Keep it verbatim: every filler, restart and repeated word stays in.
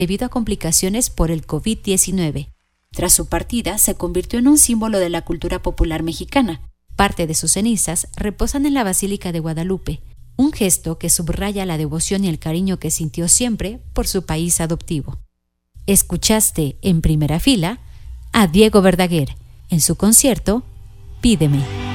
debido a complicaciones por el COVID diecinueve. Tras su partida, se convirtió en un símbolo de la cultura popular mexicana. Parte de sus cenizas reposan en la Basílica de Guadalupe, un gesto que subraya la devoción y el cariño que sintió siempre por su país adoptivo. Escuchaste en primera fila a Diego Verdaguer en su concierto Pídeme.